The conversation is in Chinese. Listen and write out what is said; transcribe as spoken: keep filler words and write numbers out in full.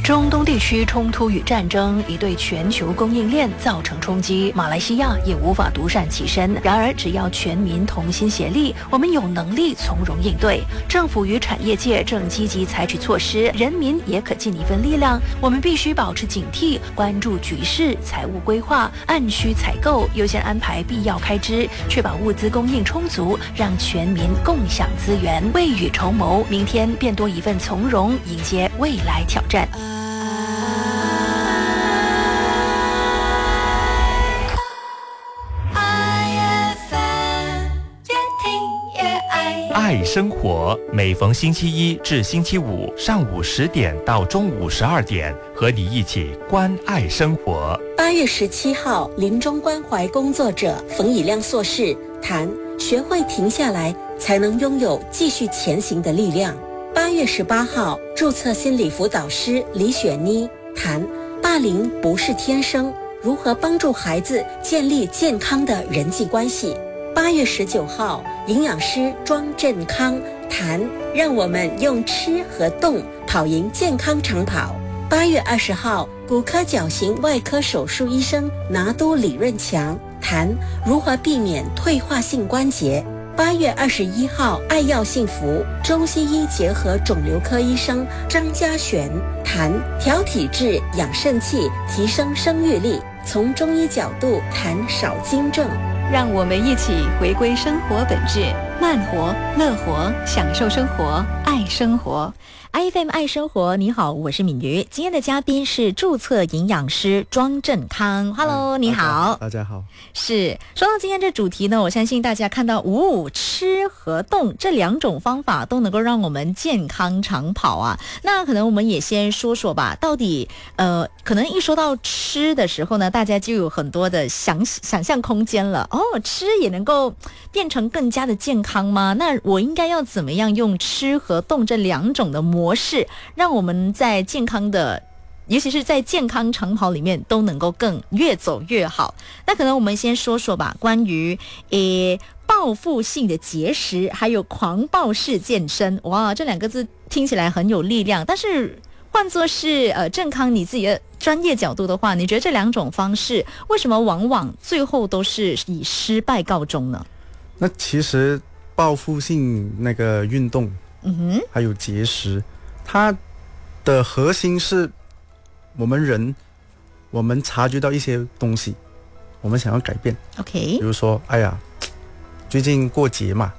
中东地区冲突与战争已对全球供应链造成冲击，马来西亚也无法独善其身。然而，只要全民同心协力，我们有能力从容应对。政府与产业界正积极采取措施，人民也可尽一份力量。我们必须保持警惕，关注局势，财务规划，按需采购，优先安排必要开支，确保物资供应充足，让全民共享资源，未雨绸缪，明天便多一份从容，迎接未来挑战。 爱生活，每逢星期一至星期五上午十点到中午十二点，和你一起关爱生活。 八月十七号，临终关怀工作者冯以亮硕士谈学会停下来，才能拥有继续前行的力量。八月十八号，注册心理辅导师李雪妮谈霸凌不是天生，如何帮助孩子建立健康的人际关系。八月十九号，营养师庄振康谈让我们用吃和动跑赢健康长跑。八月二十号，骨科矫形外科手术医生拿督李润强谈如何避免退化性关节。八月二十一号，爱药幸福中西医结合肿瘤科医生张家璇谈调体质、养肾气、提升生育力，从中医角度谈少精症。 让我们一起回归生活本质，慢活、乐活，享受生活，爱生活。 I F M 爱生活，你好，我是敏瑜。今天的嘉宾是注册营养师庄振康。Hello，、嗯、你好， 大家好。 是说到今天这主题呢，我相信大家看到五五吃和动这两种方法都能够让我们健康长跑啊。那可能我们也先说说吧，到底呃，可能一说到吃的时候呢，大家就有很多的想想象空间了。哦，吃也能够变成更加的健康吗？那我应该要怎么样用吃和动这两种的模式，让我们在健康的，尤其是在健康长跑里面都能够更越走越好。那可能我们先说说吧，关于诶报复性的节食，还有狂暴式健身。哇，这两个字听起来很有力量，但是换作是呃振康你自己的专业角度的话，你觉得这两种方式为什么往往最后都是以失败告终呢？ 那其实报复性那个运动，嗯哼，还有节食，它的核心是我们人，我们察觉到一些东西，我们想要改变。 OK， 比如说，哎呀，最近过节嘛，